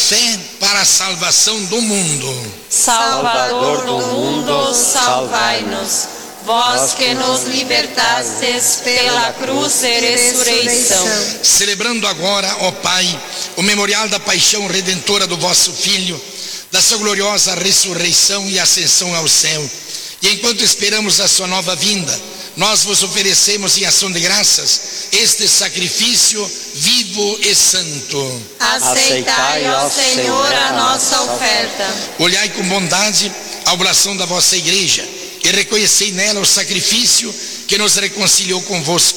fé para a salvação do mundo. Salvador do mundo, salvai-nos. Vós que nos libertastes pela cruz e ressurreição. Celebrando agora, ó Pai, o memorial da paixão redentora do vosso Filho, da sua gloriosa ressurreição e ascensão ao céu, e enquanto esperamos a sua nova vinda, nós vos oferecemos em ação de graças este sacrifício vivo e santo. Aceitai, ó Senhor, a nossa oferta. Olhai com bondade a oblação da vossa igreja e reconhecei nela o sacrifício que nos reconciliou convosco.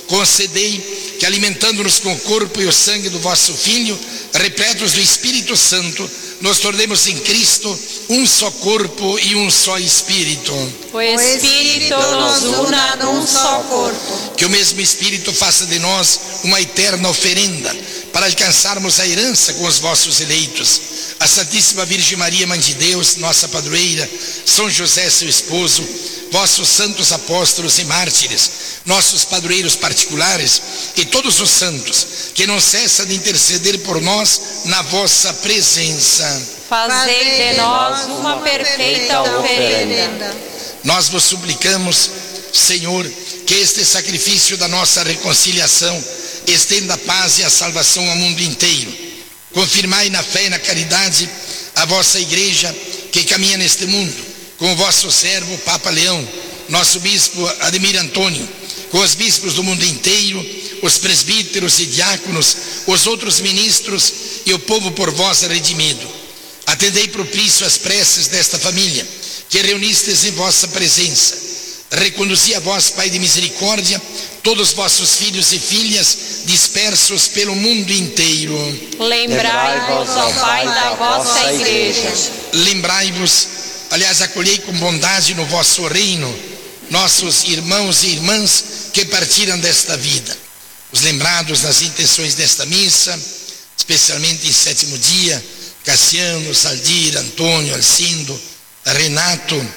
Concedei que, alimentando-nos com o corpo e o sangue do vosso Filho, repletos do Espírito Santo, nos tornemos em Cristo um só corpo e um só Espírito. O Espírito nos una num só corpo. Que o mesmo Espírito faça de nós uma eterna oferenda para alcançarmos a herança com os vossos eleitos. A Santíssima Virgem Maria, Mãe de Deus, nossa padroeira, São José, seu esposo, vossos santos apóstolos e mártires, nossos padroeiros particulares e todos os santos, que não cessam de interceder por nós na vossa presença. Fazei de nós uma perfeita oferenda. Nós vos suplicamos, Senhor, que este sacrifício da nossa reconciliação estenda a paz e a salvação ao mundo inteiro. Confirmai na fé e na caridade a vossa igreja que caminha neste mundo, com o vosso servo Papa Leão, nosso bispo Ademir Antônio, com os bispos do mundo inteiro, os presbíteros e diáconos, os outros ministros e o povo por vós redimido. Atendei propício as preces desta família, que reunistes em vossa presença. Reconduzi a vós, Pai de misericórdia, todos os vossos filhos e filhas dispersos pelo mundo inteiro. Lembrai-vos, ó Pai, da vossa igreja. Lembrai-vos, aliás, acolhei com bondade no vosso reino nossos irmãos e irmãs que partiram desta vida. Os lembrados nas intenções desta missa, especialmente em sétimo dia, Cassiano, Saldir, Antônio, Alcindo, Renato,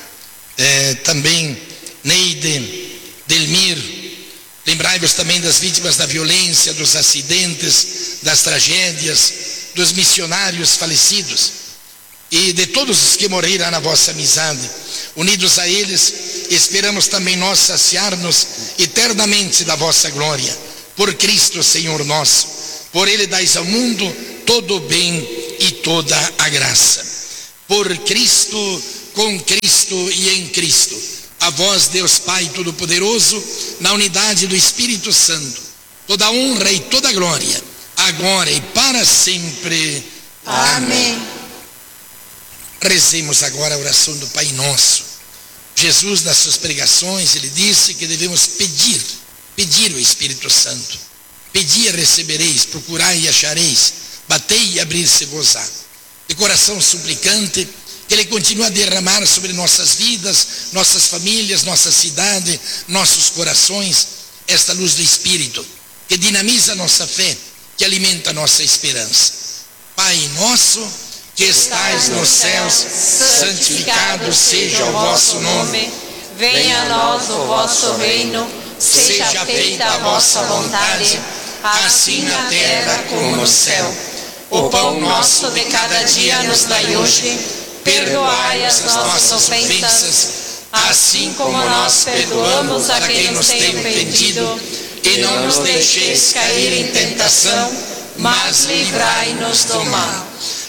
também Neide, Delmir. Lembrai-vos também das vítimas da violência, dos acidentes, das tragédias, dos missionários falecidos e de todos os que morreram na vossa amizade. Unidos a eles, esperamos também nós saciar-nos eternamente da vossa glória. Por Cristo, Senhor nosso, por Ele dais ao mundo todo o bem e toda a graça. Por Cristo, com Cristo e em Cristo, a vós, Deus Pai Todo-Poderoso, na unidade do Espírito Santo, toda a honra e toda a glória, agora e para sempre. Amém. Rezemos agora a oração do Pai Nosso. Jesus, nas suas pregações, ele disse que devemos pedir o Espírito Santo. Pedi e recebereis, procurai e achareis, batei e abrir-se-vos-á. De coração suplicante, que Ele continue a derramar sobre nossas vidas, nossas famílias, nossa cidade, nossos corações, esta luz do Espírito, que dinamiza a nossa fé, que alimenta a nossa esperança. Pai nosso, que estais nos céus, santificado seja o vosso nome. Venha a nós o vosso reino, seja feita a vossa vontade, assim na terra como no céu. O pão nosso de cada dia nos dai hoje. Perdoai as nossas ofensas, assim como nós perdoamos a quem nos tem ofendido. E não nos deixeis cair em tentação, mas livrai-nos do mal.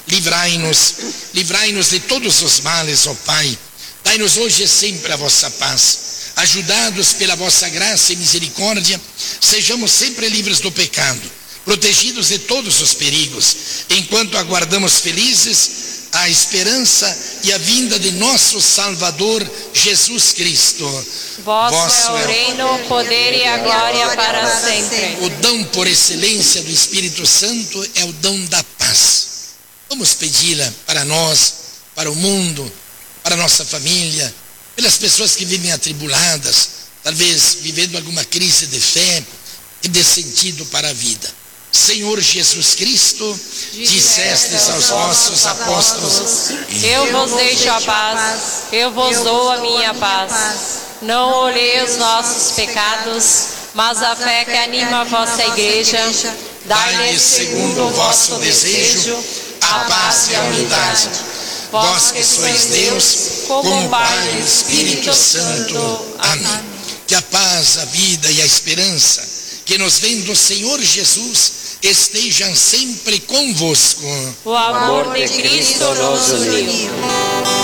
Livrai-nos de todos os males, ó Pai. Dai-nos hoje e sempre a vossa paz. Ajudados pela vossa graça e misericórdia, sejamos sempre livres do pecado, protegidos de todos os perigos, enquanto aguardamos felizes a esperança e a vinda de nosso Salvador, Jesus Cristo. Vosso é o reino, o poder e a glória para sempre. O dom por excelência do Espírito Santo é o dom da paz. Vamos pedi-la para nós, para o mundo, para a nossa família, pelas pessoas que vivem atribuladas, talvez vivendo alguma crise de fé e de sentido para a vida. Senhor Jesus Cristo, dissestes aos vossos apóstolos: eu vos deixo a paz, eu vos dou a minha paz. Não olhei os nossos pecados, mas a fé que anima a vossa igreja. Dai-lhes segundo o vosso desejo a paz e a unidade. Vós que sois Deus, como Pai e Espírito Santo. Amém. Que a paz, a vida e a esperança que nos vem do Senhor Jesus estejam sempre convosco. O amor de Cristo nos uniu.